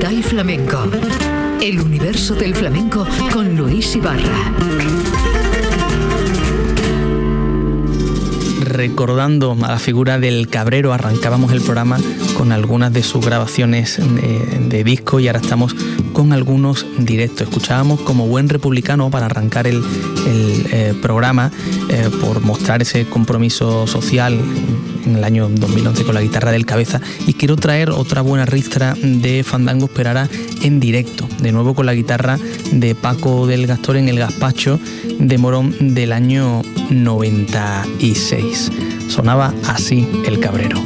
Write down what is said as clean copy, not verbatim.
Capital Flamenco. El universo del flamenco con Luis Ibarra. Recordando a la figura del Cabrero, arrancábamos el programa con algunas de sus grabaciones de disco y ahora estamos con algunos directos. Escuchábamos Como buen republicano para arrancar el programa por mostrar ese compromiso social en el año 2011 con la guitarra del Cabeza, y quiero traer otra buena ristra de fandangos, pero ahora en directo, de nuevo con la guitarra de Paco del Gastor en el Gazpacho de Morón del año 96. Sonaba así el Cabrero.